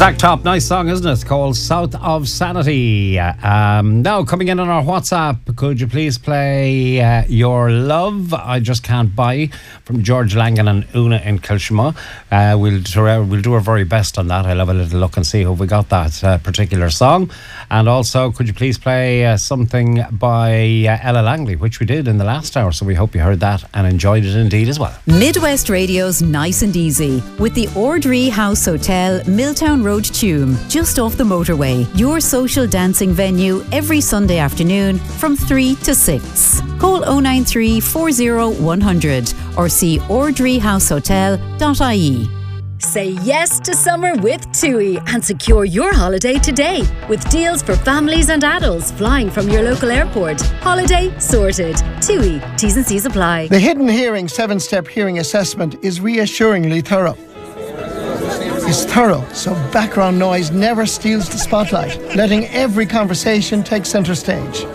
Zach Top, nice song, isn't it? It's called South of Sanity. Now, coming in on our WhatsApp, could you please play Your Love, I Just Can't Buy, from George Langan and Una in Kilshima. We'll do our very best on that. I'll have a little look and see who we got that particular song. And also, could you please play something by Ella Langley, which we did in the last hour, so we hope you heard that and enjoyed it indeed as well. Midwest Radio's Nice and Easy with the Ordree House Hotel, Milltown Road, Tuam, just off the motorway. Your social dancing venue every Sunday afternoon from 3 to 6. Call 093 40 100 or see ordreehousehotel.ie. Say yes to summer with TUI and secure your holiday today with deals for families and adults flying from your local airport. Holiday sorted. TUI. T's and C's apply. The Hidden Hearing 7-step hearing assessment is reassuringly thorough. It's thorough, so background noise never steals the spotlight, letting every conversation take centre stage.